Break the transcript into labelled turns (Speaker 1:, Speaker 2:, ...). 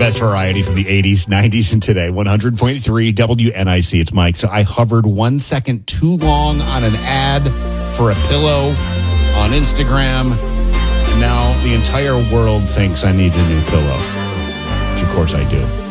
Speaker 1: best variety from the 80s, 90s, and today. 100.3 WNIC. It's Mike. So I hovered 1 second too long on an ad for a pillow on Instagram. And now the entire world thinks I need a new pillow. Which, of course, I do.